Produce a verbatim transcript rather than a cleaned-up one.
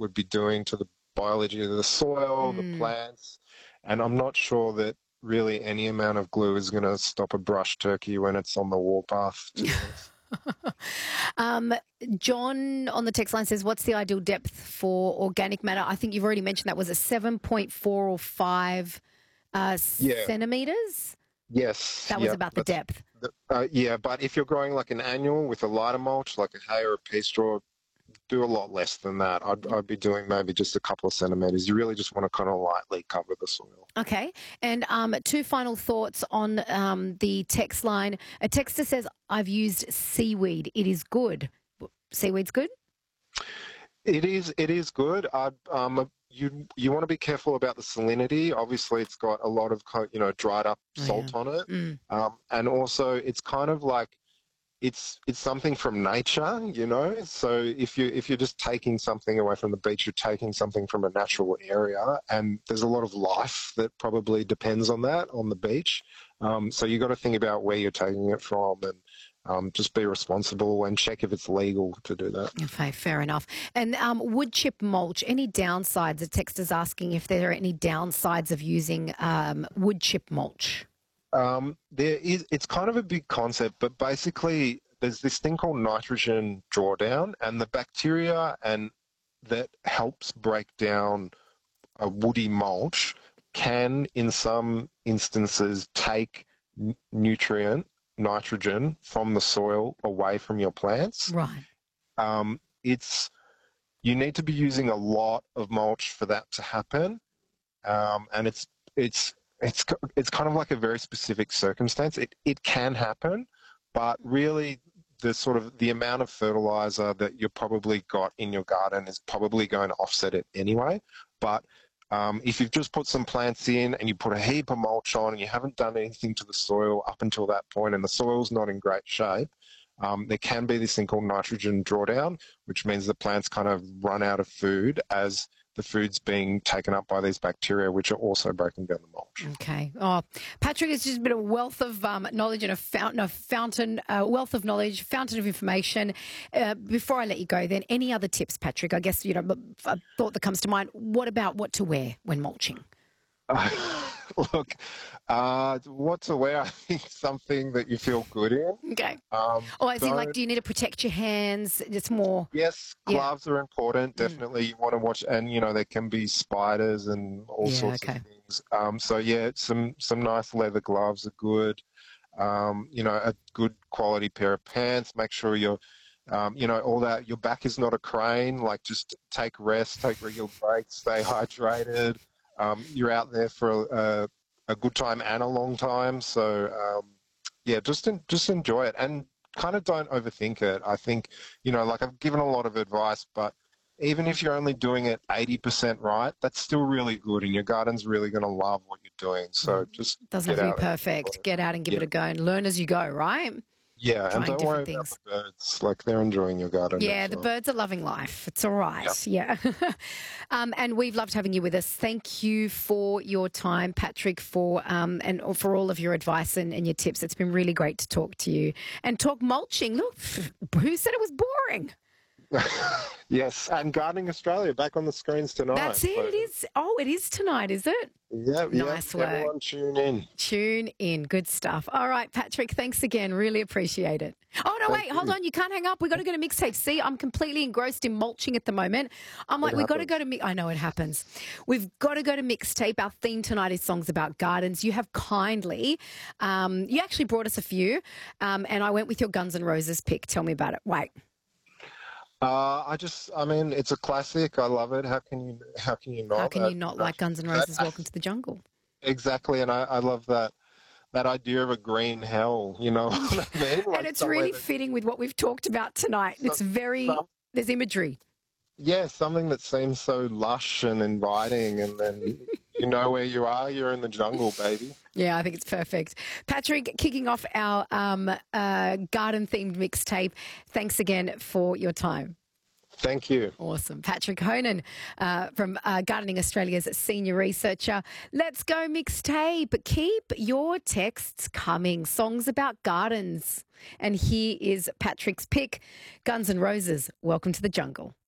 would be doing to the biology of the soil, the Mm. plants, and I'm not sure that really any amount of glue is going to stop a brush turkey when it's on the warpath, to be honest. um, John on the text line says, what's the ideal depth for organic matter? I think you've already mentioned that was a seven point four or five uh, Yeah. centimetres? Yes. That was yeah, about the that's- depth. Uh, yeah, but if you're growing like an annual with a lighter mulch, like a hay or a pea straw, do a lot less than that. I'd, I'd be doing maybe just a couple of centimetres. You really just want to kind of lightly cover the soil. Okay. And um, two final thoughts on um, the text line. A texter says, I've used seaweed. It is good. Seaweed's good? It is. It is good. I'd, um, you you want to be careful about the salinity. Obviously, it's got a lot of co- you know dried up Oh, salt yeah. on it, Mm. um, and also it's kind of like it's it's something from nature, you know. So if you if you're just taking something away from the beach, you're taking something from a natural area, and there's a lot of life that probably depends on that on the beach. Um, so you got to think about where you're taking it from, and um, just be responsible and check if it's legal to do that. Okay, fair enough. And um, wood chip mulch, any downsides? The texter's asking if there are any downsides of using um, wood chip mulch. Um, there is. It's kind of a big concept, but basically, there's this thing called nitrogen drawdown, and the bacteria and that helps break down a woody mulch can, in some instances, take n- nutrient nitrogen from the soil away from your plants. Right. Um, it's you need to be using a lot of mulch for that to happen, um, and it's it's it's it's kind of like a very specific circumstance. It it can happen, but really the sort of the amount of fertilizer that you've probably got in your garden is probably going to offset it anyway. But um, if you've just put some plants in and you put a heap of mulch on and you haven't done anything to the soil up until that point and the soil's not in great shape, um, there can be this thing called nitrogen drawdown, which means the plants kind of run out of food as the food's being taken up by these bacteria, which are also breaking down the mulch. Okay. Oh, Patrick has just been a wealth of um, knowledge and a fountain, a fountain, a wealth of knowledge, fountain of information. Uh, before I let you go, then any other tips, Patrick? I guess you know a thought that comes to mind. What about what to wear when mulching? Uh, look, uh, what to wear? I think something that you feel good in. Okay. Um, Or as in, don't- like, do you need to protect your hands? It's more. Yes, Yeah. gloves are important. Mm. Definitely, you want to watch, and you know there can be spiders and all Yeah, sorts okay. of things. Um, so yeah, some some nice leather gloves are good. Um, you know, a good quality pair of pants. Make sure you're, um, you know, all that. Your back is not a crane. Like, just take rest, take regular breaks, stay hydrated. Um, you're out there for a, a good time and a long time. So um, yeah, just en- just enjoy it and kind of don't overthink it. I think, you know, like I've given a lot of advice, but even if you're only doing it eighty percent right, that's still really good, and your garden's really going to love what you're doing. So just Doesn't get have to be out and perfect. enjoy it. Get out and give it Yeah. a go and learn as you go, right? Yeah, and trying don't different worry things. about the birds. Like, they're enjoying your garden. Yeah, as the well. birds are loving life. It's all right. Yeah. um, and we've loved having you with us. Thank you for your time, Patrick, for um, and for all of your advice and, and your tips. It's been really great to talk to you and talk mulching. Look, who said it was boring? Yes, and Gardening Australia back on the screens tonight. That's it. So, It is. Oh, it is tonight, is it? Yeah, yeah. Nice work. Everyone tune in. Tune in. Good stuff. All right, Patrick, thanks again. Really appreciate it. Oh, no, Thank wait, hold you. on. You can't hang up. We've got to go to mixtape. See, I'm completely engrossed in mulching at the moment. I'm like, It we've got to happens. go to mi- I know it happens. We've got to go to mixtape. Our theme tonight is songs about gardens. You have kindly, um, you actually brought us a few, um, and I went with your Guns N' Roses pick. Tell me about it. Wait. Uh, I just, I mean, it's a classic. I love it. How can you, how can you not? How can Uh, you not that- like Guns N' that- Roses' Welcome to the Jungle? Exactly, and I, I love that that idea of a green hell. You know what I mean? Like And it's somewhere really that- fitting with what we've talked about tonight. So- It's very, some- there's imagery. yeah, something that seems so lush and inviting, and then you know where you are. You're in the jungle, baby. Yeah, I think it's perfect. Patrick, kicking off our um, uh, garden-themed mixtape. Thanks again for your time. Thank you. Awesome. Patrick Honan uh, from uh, Gardening Australia's senior researcher. Let's go mixtape. Keep your texts coming. Songs about gardens. And here is Patrick's pick, Guns N' Roses, Welcome to the Jungle.